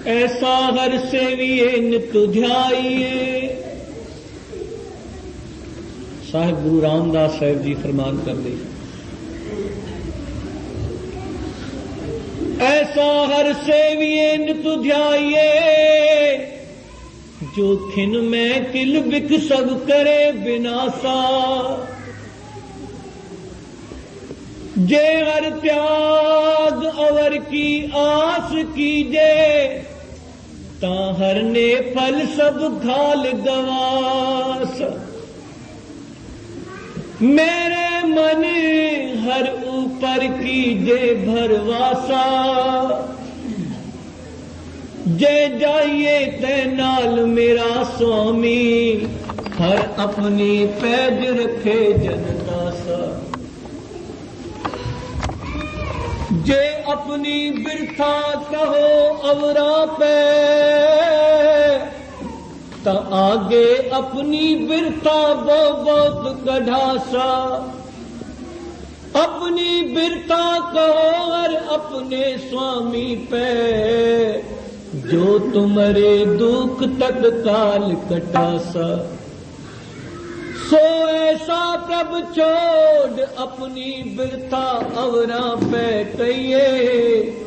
ایسا ہر سیویے نت دھیائیے. صاحب گرو رام داس صاحب جی فرمان کر دے ایسا ہر سیویے نت دھیائیے جو کھن میں کل بک سب کرے بناسا. جے ہر تیاگ اور کی آس کیجے تا ہر نے پھل سب گھال گواس. میرے من ہر اوپر کیجے بھرواسا جے جائیے تے نال میرا سوامی ہر اپنی پیج رکھے جنتاسا. جے اپنی برتھا کہو اورا پہ تا آگے اپنی برتھا بہت کڑھاسا. اپنی برتھا کہو ہر اپنے سوامی پہ جو تمہارے دکھ تک کال کٹاسا. سو ایسا پرب چھوڑ اپنی برتھا اوراں پہ کہیے